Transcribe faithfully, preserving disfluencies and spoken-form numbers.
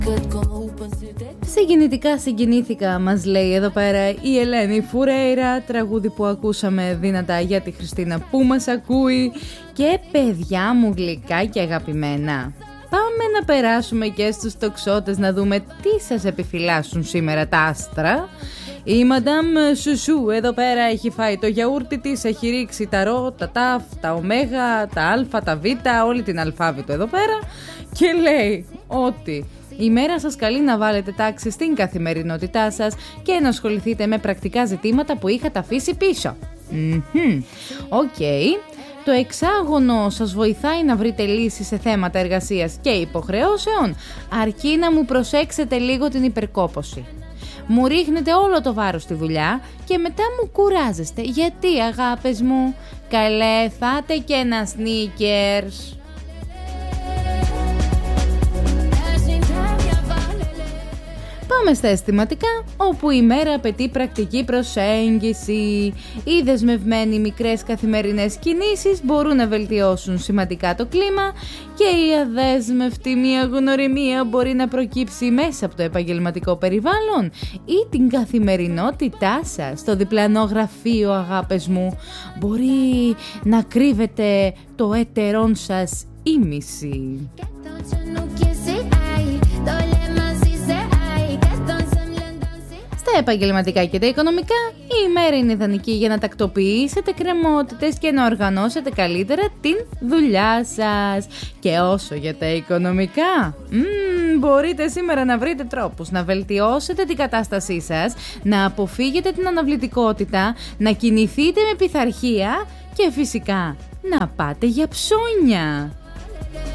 Συγκινητικά συγκινήθηκα, μας λέει εδώ πέρα η Ελένη Φουρέιρα, τραγούδι που ακούσαμε δυνατά για τη Χριστίνα που μας ακούει. Και παιδιά μου γλυκά και αγαπημένα, πάμε να περάσουμε και στους τοξότες να δούμε τι σας επιφυλάσσουν σήμερα τα άστρα. Η Μαντάμ Σουσού εδώ πέρα έχει φάει το γιαούρτι της, έχει ρίξει τα ρο, τα ταφ, τα ωμέγα, τα αλφα, τα β, όλη την αλφάβητο εδώ πέρα και λέει ότι η μέρα σας καλεί να βάλετε τάξη στην καθημερινότητά σας και να ασχοληθείτε με πρακτικά ζητήματα που είχατε αφήσει πίσω. Mm-hmm. Okay. Το εξάγωνο σας βοηθάει να βρείτε λύσεις σε θέματα εργασίας και υποχρεώσεων, αρκεί να μου προσέξετε λίγο την υπερκόπωση. Μου ρίχνετε όλο το βάρος στη δουλειά και μετά μου κουράζεστε. Γιατί αγάπες μου? Καλέ, φάτε και ένα σνίκερς. Πάμε στα αισθηματικά, όπου η μέρα απαιτεί πρακτική προσέγγιση. Οι δεσμευμένοι μικρές καθημερινές κινήσεις μπορούν να βελτιώσουν σημαντικά το κλίμα και η αδέσμευτη μία γνωριμία μπορεί να προκύψει μέσα από το επαγγελματικό περιβάλλον ή την καθημερινότητά σας. Στο διπλανό γραφείο, αγάπες μου, μπορεί να κρύβεται το έτερόν σας ήμιση. Στα επαγγελματικά και τα οικονομικά, η ημέρα είναι ιδανική για να τακτοποιήσετε κρεμότητες και να οργανώσετε καλύτερα την δουλειά σας. Και όσο για τα οικονομικά, μ, μπορείτε σήμερα να βρείτε τρόπους να βελτιώσετε την κατάστασή σας, να αποφύγετε την αναβλητικότητα, να κινηθείτε με πειθαρχία και φυσικά να πάτε για ψώνια.